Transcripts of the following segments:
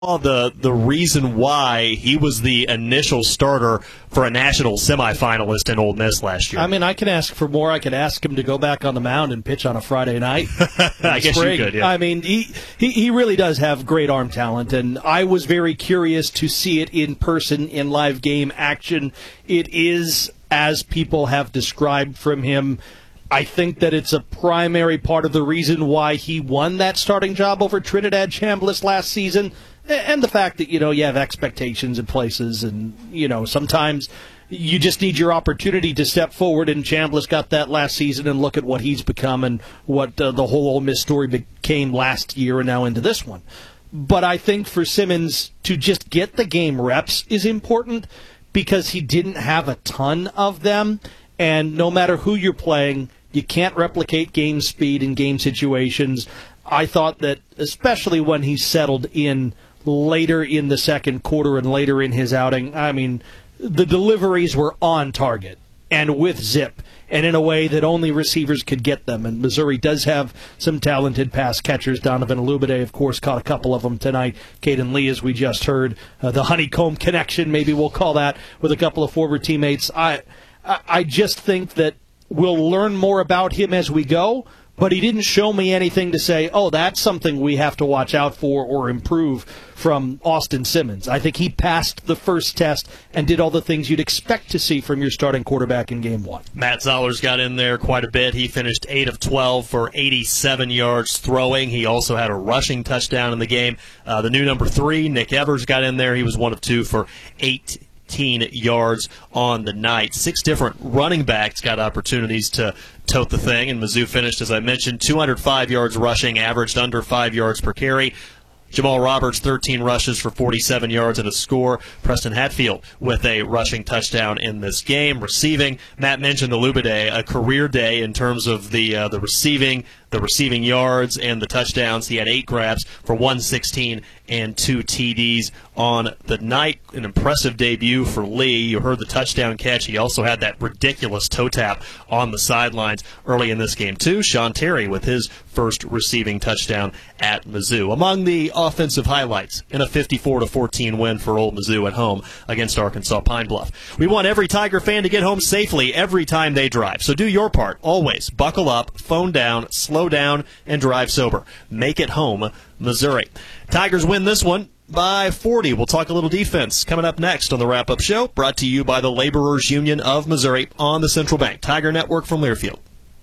the reason why he was the initial starter for a national semifinalist in Ole Miss last year. I mean, I can ask for more. I could ask him to go back on the mound and pitch on a Friday night. I guess you could, yeah. I mean, he really does have great arm talent, and I was very curious to see it in person in live game action. It is, as people have described from him, I think that it's a primary part of the reason why he won that starting job over Trinidad Chambliss last season. And the fact that, you have expectations in places and, sometimes you just need your opportunity to step forward, and Chambliss got that last season, and look at what he's become and what the whole Ole Miss story became last year and now into this one. But I think for Simmons to just get the game reps is important because he didn't have a ton of them, and no matter who you're playing, you can't replicate game speed in game situations. I thought that, especially when he settled in later in the second quarter and later in his outing, I mean, the deliveries were on target and with zip and in a way that only receivers could get them. And Missouri does have some talented pass catchers. Donovan Olubide, of course, caught a couple of them tonight. Caden Lee, as we just heard. The honeycomb connection, maybe we'll call that, with a couple of former teammates. I just think that we'll learn more about him as we go, but he didn't show me anything to say, oh, that's something we have to watch out for or improve from Austin Simmons. I think he passed the first test and did all the things you'd expect to see from your starting quarterback in Game 1. Matt Zollers got in there quite a bit. He finished 8 of 12 for 87 yards throwing. He also had a rushing touchdown in the game. The new number 3, Nick Evers, got in there. He was 1 of 2 for 18 yards on the night. 6 different running backs got opportunities to tote the thing, and Mizzou finished, as I mentioned, 205 yards rushing, averaged under 5 yards per carry. Jamal Roberts, 13 rushes for 47 yards and a score. Preston Hatfield with a rushing touchdown in this game. Receiving, Matt mentioned Olubide, a career day in terms of the receiving yards and the touchdowns. He had 8 grabs for 116 and 2 TDs on the night. An impressive debut for Lee. You heard the touchdown catch. He also had that ridiculous toe tap on the sidelines early in this game, too. Sean Terry with his first receiving touchdown at Mizzou. Among the offensive highlights in a 54-14 win for Old Mizzou at home against Arkansas Pine Bluff. We want every Tiger fan to get home safely every time they drive. So do your part. Always buckle up, phone down, slow down, and drive sober. Make it home, Missouri. Tigers win this one by 40. We'll talk a little defense coming up next on the Wrap-Up Show, brought to you by the Laborers Union of Missouri on the Central Bank Tiger Network from Learfield.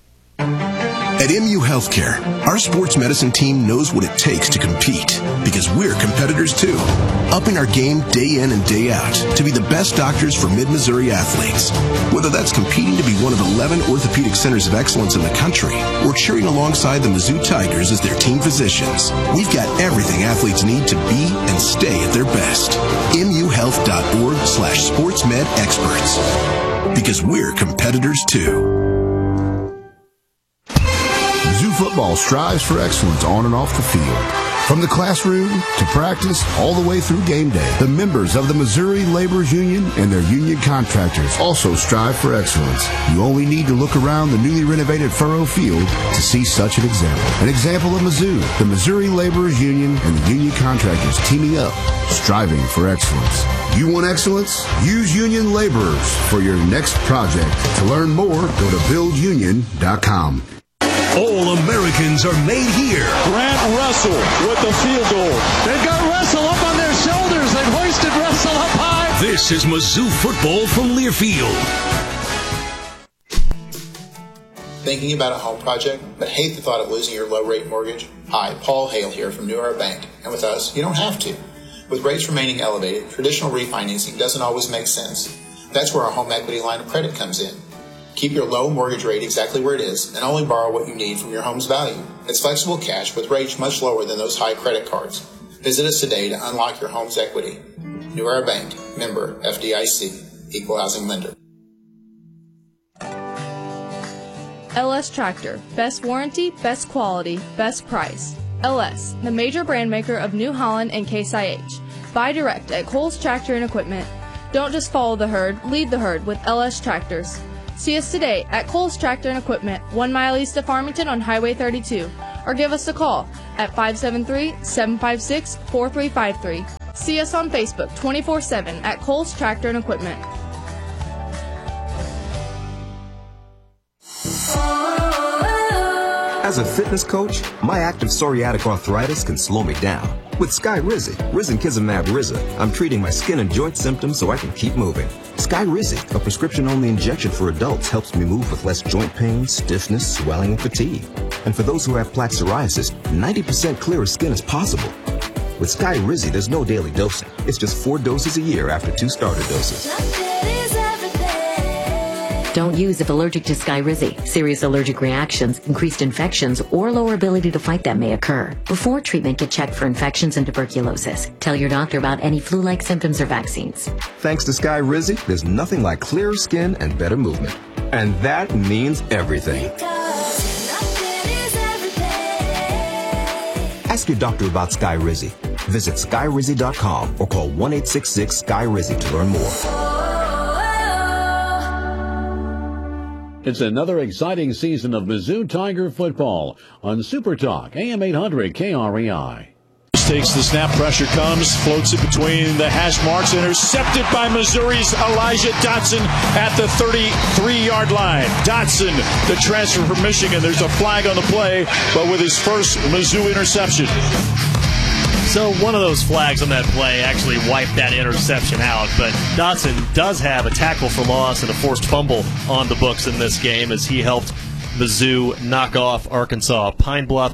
At MU Healthcare, our sports medicine team knows what it takes to compete because we're competitors too. Upping our game day in and day out to be the best doctors for Mid-Missouri athletes. Whether that's competing to be one of 11 orthopedic centers of excellence in the country or cheering alongside the Mizzou Tigers as their team physicians, we've got everything athletes need to be and stay at their best. MUHealth.org/sportsmedexperts. Because we're competitors too. Mizzou football strives for excellence on and off the field. From the classroom to practice, all the way through game day, the members of the Missouri Laborers Union and their union contractors also strive for excellence. You only need to look around the newly renovated Furrow Field to see such an example. An example of Mizzou, the Missouri Laborers Union and the union contractors teaming up, striving for excellence. You want excellence? Use Union Laborers for your next project. To learn more, go to buildunion.com. All Americans are made here. Grant Russell with the field goal. They've got Russell up on their shoulders. They've hoisted Russell up high. This is Mizzou football from Learfield. Thinking about a home project, but hate the thought of losing your low-rate mortgage? Hi, Paul Hale here from New Era Bank. And with us, you don't have to. With rates remaining elevated, traditional refinancing doesn't always make sense. That's where our home equity line of credit comes in. Keep your low mortgage rate exactly where it is and only borrow what you need from your home's value. It's flexible cash with rates much lower than those high credit cards. Visit us today to unlock your home's equity. New Era Bank, member FDIC, equal housing lender. LS Tractor, best warranty, best quality, best price. LS, the major brand maker of New Holland and Case IH. Buy direct at Kohl's Tractor and Equipment. Don't just follow the herd, lead the herd with LS Tractors. See us today at Kohl's Tractor and Equipment, 1 mile east of Farmington on Highway 32, or give us a call at 573-756-4353. See us on Facebook 24/7 at Coles Tractor and Equipment. As a fitness coach, my active psoriatic arthritis can slow me down. With Skyrizi, Risankizumab Riza, I'm treating my skin and joint symptoms so I can keep moving. Skyrizi, a prescription-only injection for adults, helps me move with less joint pain, stiffness, swelling, and fatigue. And for those who have plaque psoriasis, 90% clearer skin is possible. With Skyrizi, there's no daily dosing. It's just 4 doses a year after 2 starter doses. Don't use if allergic to Skyrizi. Serious allergic reactions, increased infections, or lower ability to fight them may occur. Before treatment, get checked for infections and tuberculosis. Tell your doctor about any flu-like symptoms or vaccines. Thanks to Skyrizi, there's nothing like clearer skin and better movement. And that means everything. Ask your doctor about Skyrizi. Visit Skyrizi.com or call 1-866-SKY-RIZI to learn more. It's another exciting season of Mizzou Tiger football on Super Talk, AM 800 KREI. Takes the snap, pressure comes, floats it between the hash marks, intercepted by Missouri's Elijah Dotson at the 33-yard line. Dotson, the transfer from Michigan. There's a flag on the play, but with his first Mizzou interception. So one of those flags on that play actually wiped that interception out, but Dotson does have a tackle for loss and a forced fumble on the books in this game as he helped Mizzou knock off Arkansas Pine Bluff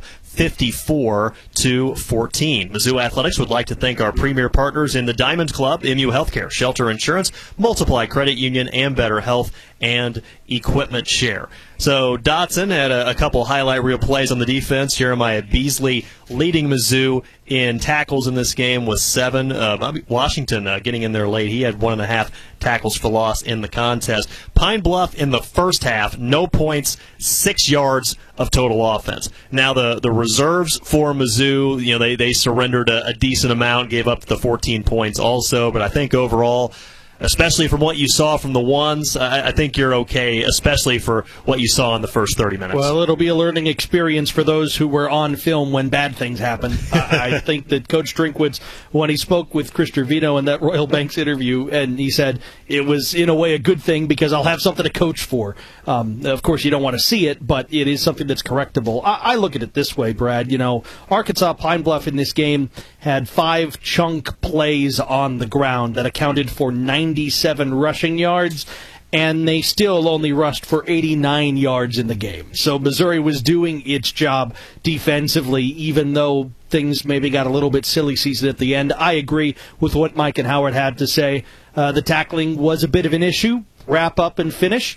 54-14. Mizzou Athletics would like to thank our premier partners in the Diamond Club, MU Healthcare, Shelter Insurance, Multiply Credit Union, and Better Health and Equipment Share. So Dotson had a couple highlight reel plays on the defense. Jeremiah Beasley leading Mizzou in tackles in this game with 7. Washington getting in there late. He had 1.5 tackles for loss in the contest. Pine Bluff in the first half, no points, 6 yards of total offense. Now the reserves for Mizzou, they surrendered a decent amount, gave up the 14 points also, but I think overall, especially from what you saw from the ones, I think you're okay, especially for what you saw in the first 30 minutes. Well, it'll be a learning experience for those who were on film when bad things happen. I think that Coach Drinkwitz, when he spoke with Chris Trevino in that Royal Banks interview, and he said it was, in a way, a good thing because I'll have something to coach for. Of course, you don't want to see it, but it is something that's correctable. I look at it this way, Brad. Arkansas Pine Bluff in this game had 5 chunk plays on the ground that accounted for 97 rushing yards, and they still only rushed for 89 yards in the game. So Missouri was doing its job defensively, even though things maybe got a little bit silly season at the end. I agree with what Mike and Howard had to say. The tackling was a bit of an issue. Wrap up and finish.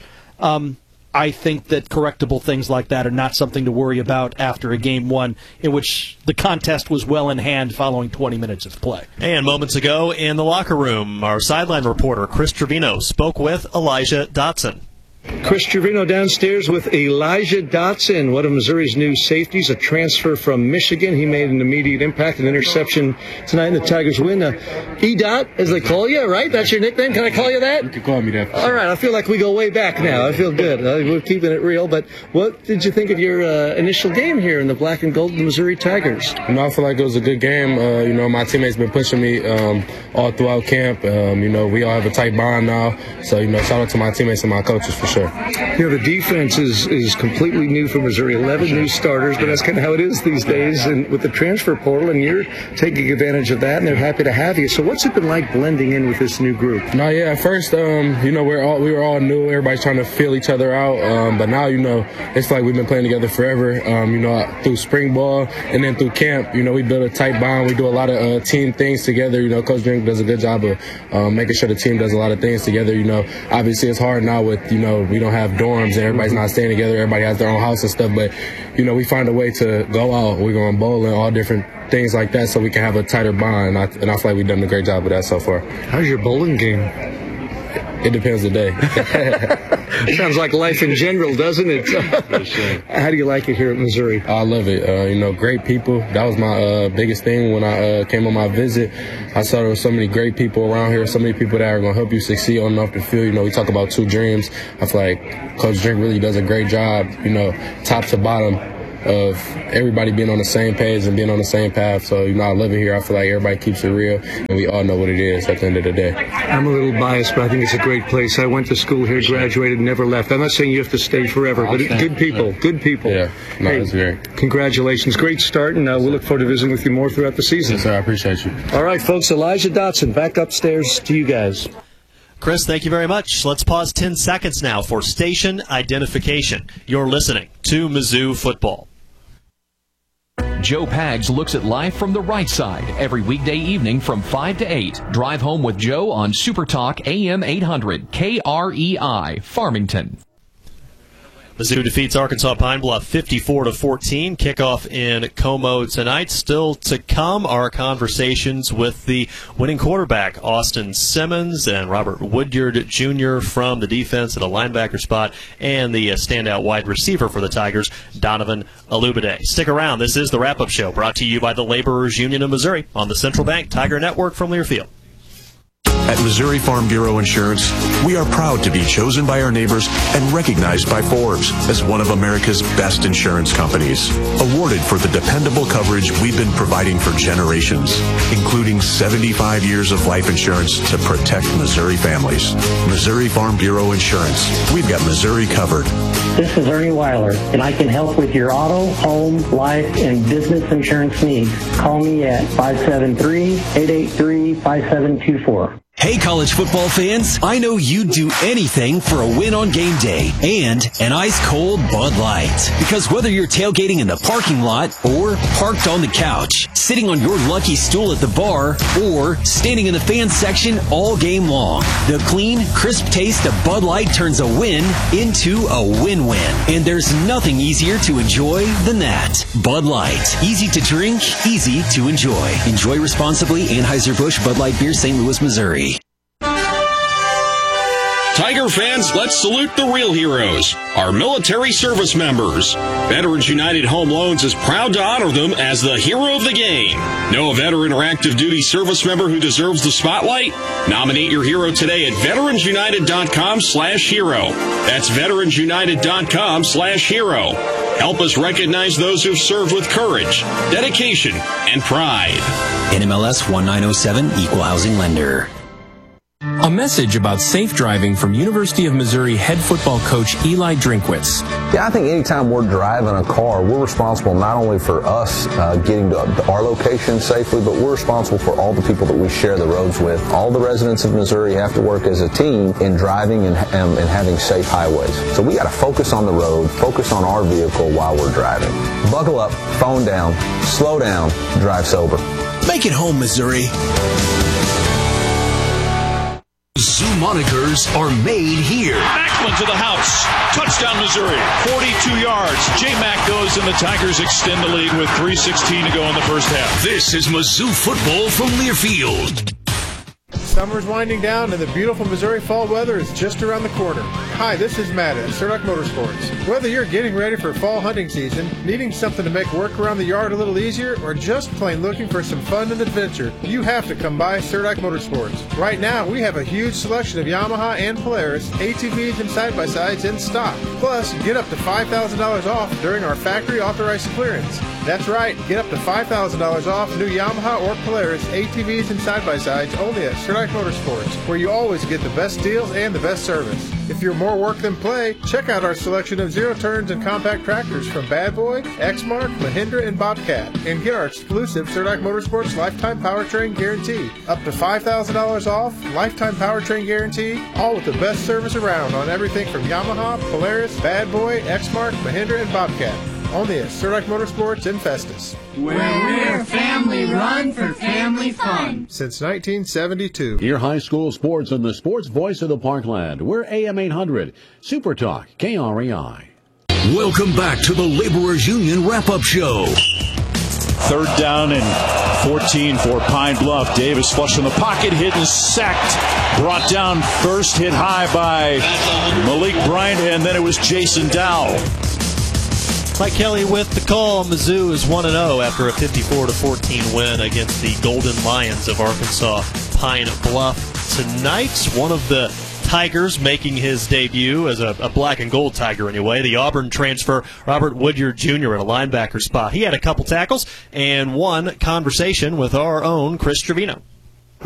I think that correctable things like that are not something to worry about after a game one in which the contest was well in hand following 20 minutes of play. And moments ago in the locker room, our sideline reporter, Chris Trevino, spoke with Elijah Dotson. Chris Trevino downstairs with Elijah Dotson, one of Missouri's new safeties, a transfer from Michigan. He made an immediate impact, an interception tonight in the Tigers win. E-Dot, as they call you, right? That's your nickname? Can I call you that? You can call me that. All right, I feel like we go way back now. I feel good. We're keeping it real. But what did you think of your initial game here in the black and gold Missouri Tigers? I feel like it was a good game. My teammates been pushing me all throughout camp. We all have a tight bond now. So, shout out to my teammates and my coaches for sure. The defense is completely new for Missouri. 11 new starters, but that's kind of how it is these days. And with the transfer portal, and you're taking advantage of that, and they're happy to have you. So what's it been like blending in with this new group? At first, we were all new. Everybody's trying to feel each other out. But now, it's like we've been playing together forever. Through spring ball and then through camp, we build a tight bond. We do a lot of team things together. Coach Drink does a good job of making sure the team does a lot of things together. Obviously it's hard now with, we don't have dorms and everybody's not staying together. Everybody has their own house and stuff. But, we find a way to go out. We're going bowling, all different things like that so we can have a tighter bond. And I feel like we've done a great job with that so far. How's your bowling game? It depends the day. Sounds like life in general, doesn't it? How do you like it here at Missouri? I love it. Great people. That was my biggest thing when I came on my visit. I saw there were so many great people around here, so many people that are going to help you succeed on and off the field. We talk about 2 dreams. I feel like Coach Drink really does a great job, top to bottom. of everybody being on the same page and being on the same path. So, I love it here. I feel like everybody keeps it real, and we all know what it is at the end of the day. I'm a little biased, but I think it's a great place. I went to school here, graduated, never left. I'm not saying you have to stay forever, but good people. Yeah, no, it's great. Congratulations. Great start, and we'll look forward to visiting with you more throughout the season. Yes, sir. I appreciate you. All right, folks, Elijah Dotson, back upstairs to you guys. Chris, thank you very much. Let's pause 10 seconds now for station identification. You're listening to Mizzou Football. Joe Pags looks at life from the right side every weekday evening from 5 to 8. Drive home with Joe on Super Talk AM 800 KREI Farmington. Mizzou defeats Arkansas Pine Bluff 54-14. Kickoff in Como tonight. Still to come are conversations with the winning quarterback, Austin Simmons, and Robert Woodyard Jr. from the defense at a linebacker spot, and the standout wide receiver for the Tigers, Donovan Alubade. Stick around. This is the wrap-up show brought to you by the Laborers Union of Missouri on the Central Bank Tiger Network from Learfield. At Missouri Farm Bureau Insurance, we are proud to be chosen by our neighbors and recognized by Forbes as one of America's best insurance companies. Awarded for the dependable coverage we've been providing for generations, including 75 years of life insurance to protect Missouri families. Missouri Farm Bureau Insurance. We've got Missouri covered. This is Ernie Weiler, and I can help with your auto, home, life, and business insurance needs. Call me at 573-883-5724. Hey, college football fans, I know you'd do anything for a win on game day and an ice-cold Bud Light. Because whether you're tailgating in the parking lot or parked on the couch, sitting on your lucky stool at the bar, or standing in the fan section all game long, the clean, crisp taste of Bud Light turns a win into a win-win. And there's nothing easier to enjoy than that. Bud Light. Easy to drink, easy to enjoy. Enjoy responsibly. Anheuser-Busch Bud Light Beer, St. Louis, Missouri. Tiger fans, let's salute the real heroes, our military service members. Veterans United Home Loans is proud to honor them as the hero of the game. Know a veteran or active duty service member who deserves the spotlight? Nominate your hero today at veteransunited.com/hero. That's veteransunited.com/hero. Help us recognize those who've served with courage, dedication, and pride. NMLS 1907 Equal Housing Lender. A message about safe driving from University of Missouri head football coach Eli Drinkwitz. Yeah, I think anytime we're driving a car, we're responsible not only for us getting to our location safely, but we're responsible for all the people that we share the roads with. All the residents of Missouri have to work as a team in driving and having safe highways. So we got to focus on the road, focus on our vehicle while we're driving. Buckle up, phone down, slow down, drive sober. Make it home, Missouri. Zoo monikers are made here. Macklin to the house. Touchdown, Missouri. 42 yards. J-Mac goes, and the Tigers extend the lead with 3:16 to go in the first half. This is Mizzou football from Learfield. Summer's winding down and the beautiful Missouri fall weather is just around the corner. Hi, this is Matt at Surduck Motorsports. Whether you're getting ready for fall hunting season, needing something to make work around the yard a little easier, or just plain looking for some fun and adventure, you have to come by Surduck Motorsports. Right now, we have a huge selection of Yamaha and Polaris ATVs and side-by-sides in stock. Plus, get up to $5,000 off during our factory authorized clearance. That's right, get up to $5,000 off new Yamaha or Polaris ATVs and side-by-sides only at Surduck Motorsports, where you always get the best deals and the best service. If you're more work than play, check out our selection of zero-turns and compact tractors from Bad Boy, Exmark, Mahindra, and Bobcat, and get our exclusive Surduck Motorsports Lifetime Powertrain Guarantee. Up to $5,000 off, Lifetime Powertrain Guarantee, all with the best service around on everything from Yamaha, Polaris, Bad Boy, Exmark, Mahindra, and Bobcat. Only at Surduck Motorsports in Festus. Where we're family run for family fun. Since 1972. Your high school sports and the sports voice of the Parkland. We're AM 800. Super Talk, KREI. Welcome back to the Laborers Union wrap-up show. Third down and 14 for Pine Bluff. Davis flushed from the pocket, hidden, sacked, brought down first, hit high by Malik Bryant, and then it was Jason Dowell. Mike Kelly with the call. Mizzou is 1-0 after a 54-14 win against the Golden Lions of Arkansas Pine Bluff tonight. One of the Tigers making his debut as a black and gold Tiger anyway. The Auburn transfer, Robert Woodyard Jr. at a linebacker spot. He had a couple tackles and one conversation with our own Chris Trevino.